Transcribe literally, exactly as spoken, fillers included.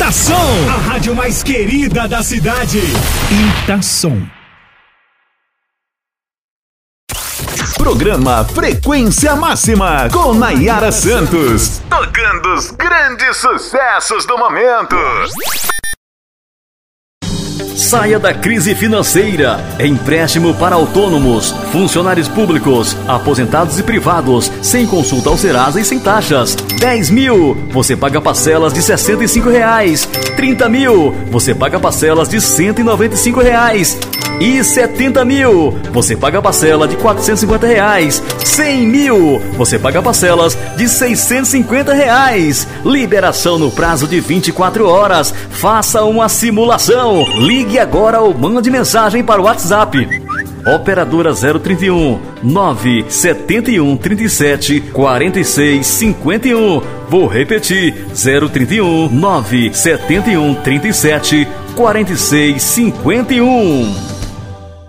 Itação, a rádio mais querida da cidade. Itação. Programa Frequência Máxima com Nayara Santos, tocando os grandes sucessos do momento. Saia da crise financeira. Empréstimo para autônomos, funcionários públicos, aposentados e privados, sem consulta ao Serasa e sem taxas. dez mil, você paga parcelas de sessenta e cinco reais. trinta mil, você paga parcelas de cento e noventa e cinco reais. E setenta mil, você paga parcela de quatrocentos e cinquenta reais. cem mil, você paga parcelas de seiscentos e cinquenta reais. Liberação no prazo de vinte e quatro horas. Faça uma simulação. Ligue agora ou mande mensagem para o WhatsApp. Operadora zero trinta e um, nove sete um, trinta e sete, quarenta e seis, cinquenta e um. Vou repetir, zero trinta e um, nove sete um, trinta e sete, quarenta e seis, cinquenta e um.